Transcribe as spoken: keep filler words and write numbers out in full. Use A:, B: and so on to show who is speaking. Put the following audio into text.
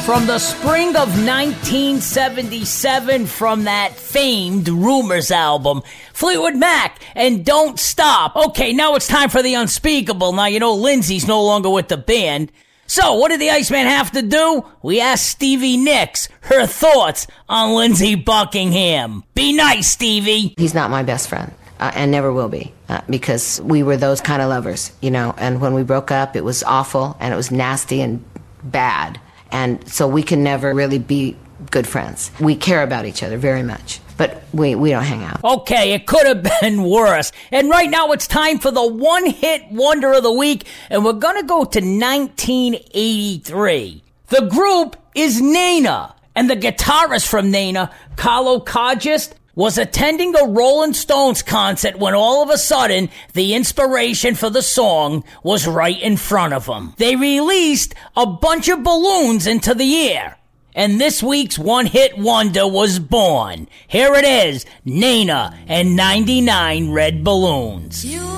A: From the spring of nineteen seventy-seven, from that famed Rumors album, Fleetwood Mac and Don't Stop. Okay, now it's time for the unspeakable. Now, you know Lindsay's no longer with the band. So, what did the Iceman have to do? We asked Stevie Nicks her thoughts on Lindsey Buckingham. Be nice, Stevie.
B: He's not my best friend. Uh, and never will be, uh, because we were those kind of lovers, you know, and when we broke up, it was awful, and it was nasty and bad, and so we can never really be good friends. We care about each other very much, but we, we don't hang out.
A: Okay, it could have been worse, and right now it's time for the one-hit wonder of the week, and we're gonna go to nineteen eighty-three. The group is Nena, and the guitarist from Nena, Carlo Kagist, was attending a Rolling Stones concert when all of a sudden the inspiration for the song was right in front of him. They released a bunch of balloons into the air, and this week's one-hit wonder was born. Here it is, Nena and ninety-nine Red Balloons. You